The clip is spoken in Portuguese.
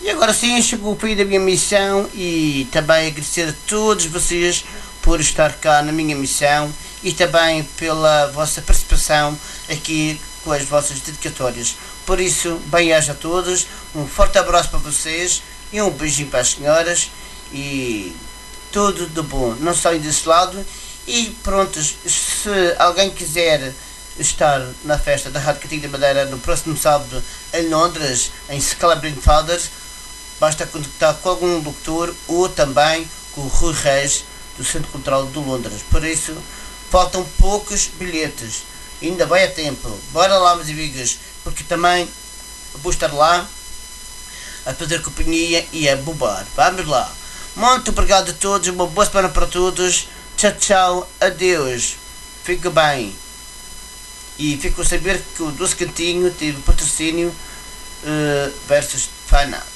E agora sim, chegou o fim da minha missão e também agradecer a todos vocês por estar cá na minha missão e também pela vossa participação aqui com as vossas dedicatórias. Por isso, bem-aja a todos, um forte abraço para vocês e um beijinho para as senhoras e tudo de bom. Não saiam desse lado e prontos, se alguém quiser estar na festa da Rádio Catinga da Madeira no próximo sábado em Londres, em Scalabrine Fathers, basta contactar com algum locutor ou também com o Rui Reis do Centro Cultural de Londres. Por isso, faltam poucos bilhetes, ainda vai a tempo. Bora lá, meus amigos, porque também vou estar lá a fazer companhia e a bobar. Vamos lá. Muito obrigado a todos, uma boa semana para todos. Tchau, tchau, adeus. Fica bem. E fico a saber que o Doce Cantinho teve patrocínio versus Fana.